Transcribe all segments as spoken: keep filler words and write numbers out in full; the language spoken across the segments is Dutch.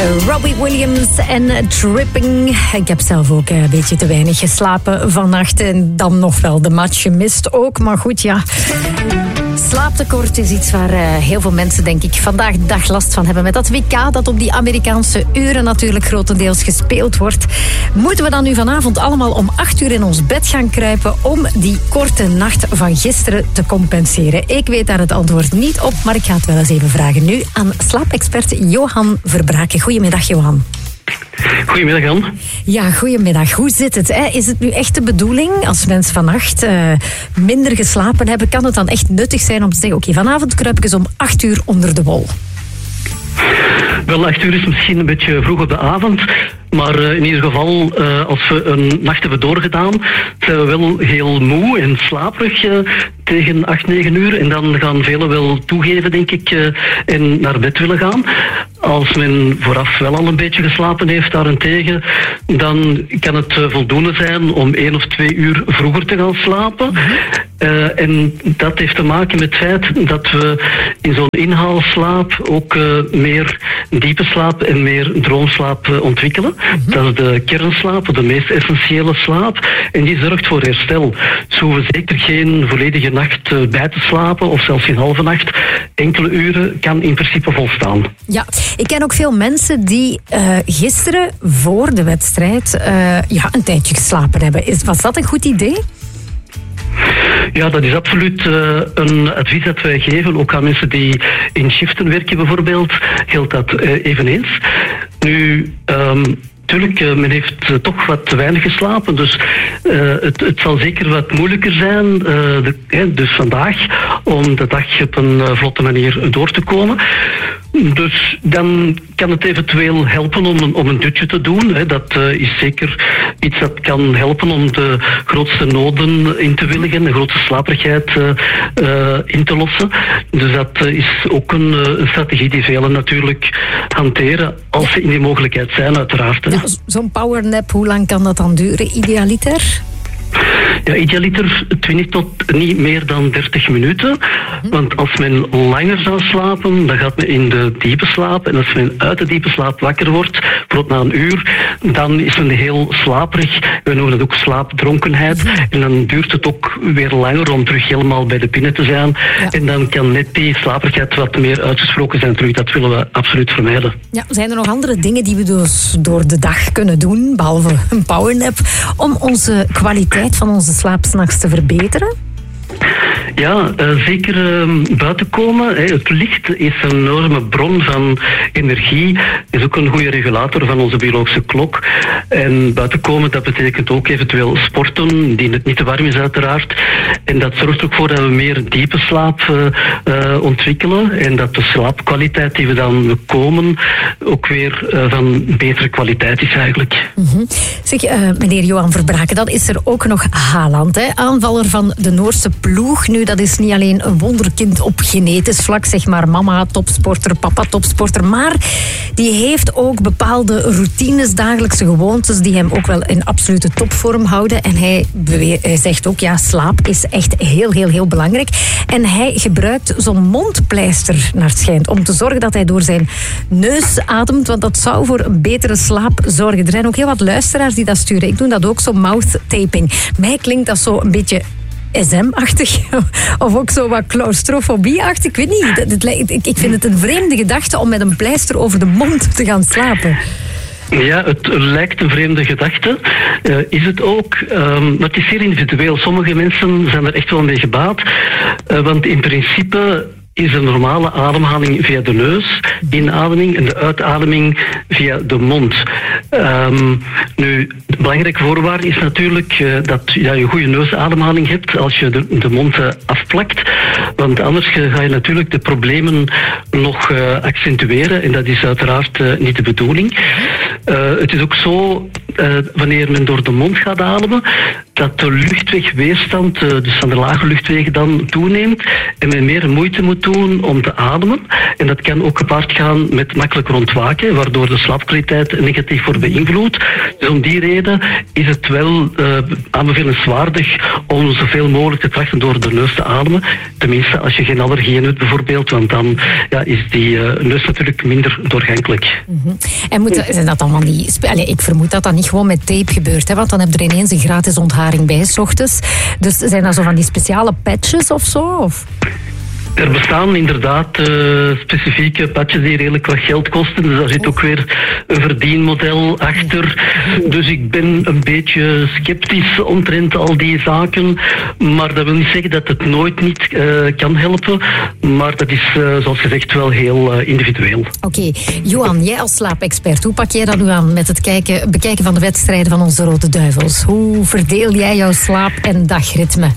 Robbie Williams en Tripping. Ik heb zelf ook een beetje te weinig geslapen vannacht. En dan nog wel de match gemist ook. Maar goed, ja. Slaaptekort is iets waar uh, heel veel mensen, denk ik, vandaag de dag last van hebben. Met dat W K dat op die Amerikaanse uren natuurlijk grotendeels gespeeld wordt. Moeten we dan nu vanavond allemaal om acht uur in ons bed gaan kruipen om die korte nacht van gisteren te compenseren? Ik weet daar het antwoord niet op, maar ik ga het wel eens even vragen nu aan slaapexpert Johan Verbraken. Goedemiddag, Johan. Goedemiddag, Anne. Ja, goedemiddag. Hoe zit het? Hè? Is het nu echt de bedoeling, als mensen vannacht uh, minder geslapen hebben, kan het dan echt nuttig zijn om te zeggen, oké, okay, vanavond kruip ik eens om acht uur onder de wol? Wel, acht uur is misschien een beetje vroeg op de avond. Maar uh, in ieder geval, uh, als we een nacht hebben doorgedaan, zijn we wel heel moe en slaperig uh, tegen acht, negen uur. En dan gaan velen wel toegeven, denk ik, uh, en naar bed willen gaan. Als men vooraf wel al een beetje geslapen heeft daarentegen, dan kan het uh, voldoende zijn om één of twee uur vroeger te gaan slapen. Uh, en dat heeft te maken met het feit dat we in zo'n inhaalslaap ook uh, meer diepe slaap en meer droomslaap uh, ontwikkelen. Mm-hmm. Dat is de kernslaap, de meest essentiële slaap. En die zorgt voor herstel. Dus we hoeven zeker geen volledige nacht uh, bij te slapen, of zelfs geen halve nacht. Enkele uren kan in principe volstaan. Ja, ik ken ook veel mensen die uh, gisteren voor de wedstrijd uh, ja, een tijdje geslapen hebben. Is, was dat een goed idee? Ja, dat is absoluut uh, een advies dat wij geven, ook aan mensen die in shiften werken bijvoorbeeld, geldt dat uh, eveneens. Nu, um, Tuurlijk, uh, men heeft uh, toch wat te weinig geslapen, dus uh, het, het zal zeker wat moeilijker zijn, uh, de, hè, dus vandaag, om de dag op een uh, vlotte manier door te komen. Dus dan kan het eventueel helpen om een, om een dutje te doen. Hè. Dat uh, is zeker iets dat kan helpen om de grootste noden in te willigen, de grootste slaperigheid uh, uh, in te lossen. Dus dat uh, is ook een, uh, een strategie die velen natuurlijk hanteren, als ze in die mogelijkheid zijn, uiteraard. Hè. Ja, zo'n powernap, hoe lang kan dat dan duren, idealiter? Ja, idealiter twintig tot niet meer dan dertig minuten. Hm. Want als men langer zou slapen, dan gaat men in de diepe slaap. En als men uit de diepe slaap wakker wordt, bijvoorbeeld na een uur, dan is men heel slaperig. We noemen dat ook slaapdronkenheid. Hm. En dan duurt het ook weer langer om terug helemaal bij de pinnen te zijn. Ja. En dan kan net die slaperigheid wat meer uitgesproken zijn terug. Dat willen we absoluut vermijden. Ja, zijn er nog andere dingen die we dus door de dag kunnen doen, behalve een powernap, om onze kwaliteit van onze slaap 's nachts te verbeteren? Ja, uh, zeker uh, buiten komen. Hè. Het licht is een enorme bron van energie. Is ook een goede regulator van onze biologische klok. En buiten komen, dat betekent ook eventueel sporten, die het niet te warm is uiteraard. En dat zorgt ook voor dat we meer diepe slaap uh, uh, ontwikkelen. En dat de slaapkwaliteit die we dan bekomen ook weer uh, van betere kwaliteit is eigenlijk. Mm-hmm. Zeg, uh, meneer Johan Verbraken, dan is er ook nog Haaland, hè? Aanvaller van de Noorse ploeg. Nu, dat is niet alleen een wonderkind op genetisch vlak, zeg maar mama topsporter, papa topsporter, maar die heeft ook bepaalde routines, dagelijkse gewoontes die hem ook wel in absolute topvorm houden. En hij, bewe- hij zegt ook, ja, slaap is echt heel, heel, heel belangrijk. En hij gebruikt zo'n mondpleister, naar het schijnt, om te zorgen dat hij door zijn neus ademt, want dat zou voor een betere slaap zorgen. Er zijn ook heel wat luisteraars die dat sturen. Ik doe dat ook, zo mouth taping. Mij klinkt dat zo een beetje S M-achtig, of ook zo wat claustrofobie-achtig. Ik weet niet. Ik vind het een vreemde gedachte om met een pleister over de mond te gaan slapen. Ja, het lijkt een vreemde gedachte. Uh, is het ook. Um, maar het is zeer individueel. Sommige mensen zijn er echt wel mee gebaat. Uh, want in principe is een normale ademhaling via de neus, inademing, en de uitademing via de mond. Um, nu, de belangrijke voorwaarde is natuurlijk uh, dat ja, je goede neusademhaling hebt als je de, de mond uh, afplakt. Want anders ga je natuurlijk de problemen nog uh, accentueren en dat is uiteraard uh, niet de bedoeling. Uh, het is ook zo, uh, wanneer men door de mond gaat ademen, dat de luchtwegweerstand, uh, dus van de lage luchtwegen, dan toeneemt en men meer moeite moet doen om te ademen. En dat kan ook gepaard gaan met makkelijker ontwaken, waardoor de slaapkwaliteit negatief wordt beïnvloed. Dus om die reden is het wel uh, aanbevelenswaardig om zoveel mogelijk te trachten door de neus te ademen. Tenminste, als je geen allergieën hebt bijvoorbeeld, want dan ja, is die uh, neus natuurlijk minder doorgankelijk. Mm-hmm. En moet, zijn dat allemaal niet... Allee, ik vermoed dat dat niet gewoon met tape gebeurt, hè, want dan heb je er ineens een gratis ontharing bij, 's ochtends. Dus zijn dat zo van die speciale patches of zo? Of? Er bestaan inderdaad uh, specifieke patches die redelijk wat geld kosten. Dus daar zit ook weer een verdienmodel achter. Dus ik ben een beetje sceptisch omtrent al die zaken. Maar dat wil niet zeggen dat het nooit niet uh, kan helpen. Maar dat is, uh, zoals gezegd, wel heel uh, individueel. Oké. Okay. Johan, jij als slaapexpert, hoe pak jij dat nu aan met het kijken, bekijken van de wedstrijden van onze Rode Duivels? Hoe verdeel jij jouw slaap- en dagritme?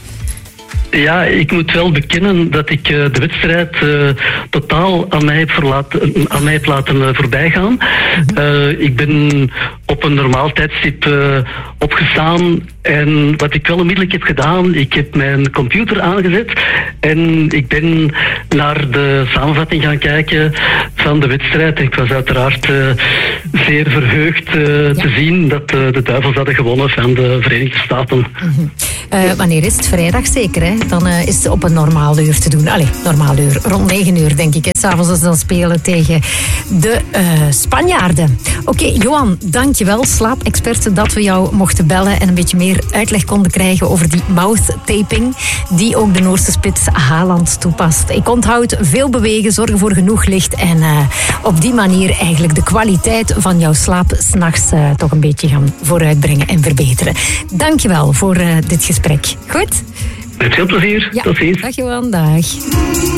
Ja, ik moet wel bekennen dat ik uh, de wedstrijd uh, totaal aan mij heb, verlaten, aan mij heb laten uh, voorbijgaan. Uh, ik ben op een normaal tijdstip uh, opgestaan en wat ik wel onmiddellijk heb gedaan, ik heb mijn computer aangezet en ik ben naar de samenvatting gaan kijken van de wedstrijd. En ik was uiteraard uh, zeer verheugd uh, ja. te zien dat uh, de Duivels hadden gewonnen van de Verenigde Staten. Mm-hmm. Uh, wanneer is het? Vrijdag zeker, hè? Dan uh, is het op een normaal uur te doen. Allee, normaal uur. Rond negen uur, denk ik. S'avonds als ze dan spelen tegen de uh, Spanjaarden. Oké, okay, Johan, dankjewel, slaapexpert, dat we jou mochten bellen en een beetje meer uitleg konden krijgen over die mouth taping, die ook de Noorse spits Haaland toepast. Ik onthoud veel bewegen, zorgen voor genoeg licht en uh, op die manier eigenlijk de kwaliteit van jouw slaap 's nachts uh, toch een beetje gaan vooruitbrengen en verbeteren. Dankjewel voor uh, dit gesprek. Goed? Met veel plezier. Ja. Tot ziens. Dag Johan, dag.